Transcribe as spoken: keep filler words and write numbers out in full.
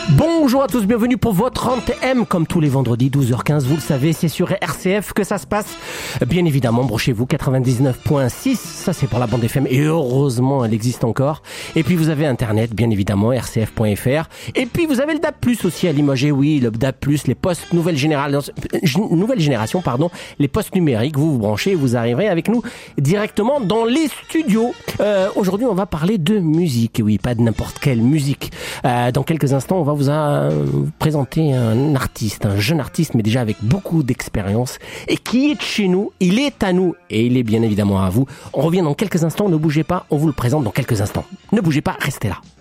Bonjour à tous, bienvenue pour votre anthem, comme tous les vendredis, douze heures quinze, vous le savez, c'est sur R C F que ça se passe. Bien évidemment, branchez-vous, quatre-vingt-dix-neuf virgule six, ça c'est pour la bande F M, et heureusement elle existe encore. Et puis vous avez Internet, bien évidemment, r c f point f r. Et puis vous avez le D A B plus, aussi à Limoges, et oui, le D A B plus, les postes nouvelle génération, nouvelle génération, pardon, les postes numériques, vous vous branchez et vous arriverez avec nous directement dans les studios. Euh, aujourd'hui, on va parler de musique, et oui, pas de n'importe quelle musique. Euh, dans quelques instants, on va vous a présenté un artiste, un jeune artiste, mais déjà avec beaucoup d'expérience, et qui est de chez nous, il est à nous, et il est bien évidemment à vous. On revient dans quelques instants, ne bougez pas, on vous le présente dans quelques instants. Ne bougez pas, restez là.